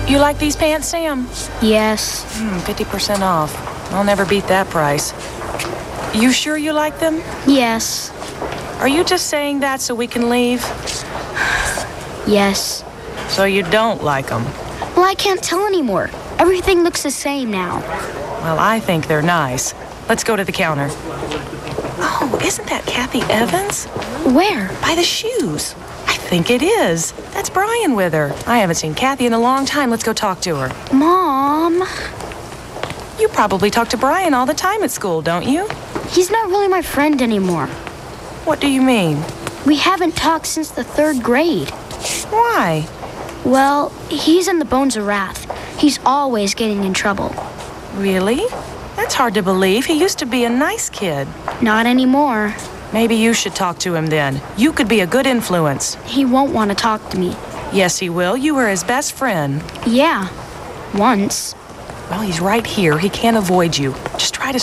You like these pants, Sam? Yes. 50% off. I'll never beat that price. You sure you like them? Yes. Are you just saying that so we can leave? Yes. So you don't like them? Well, I can't tell anymore. Everything looks the same now. Well, I think they're nice. Let's go to the counter. Oh, isn't that Kathy Evans? Where? By the shoes. I think it is. That's Brian with her. I haven't seen Kathy in a long time. Let's go talk to her. Mom. You probably talk to Brian all the time at school, don't you? He's not really my friend anymore. What do you mean? We haven't talked since the 3rd grade. Why? Well, he's in the Bones of Wrath. He's always getting in trouble. Really? That's hard to believe. He used to be a nice kid. Not anymore. Maybe you should talk to him then. You could be a good influence. He won't want to talk to me. Yes, he will. You were his best friend. Yeah, once. Well, he's right here. He can't avoid you. Just try to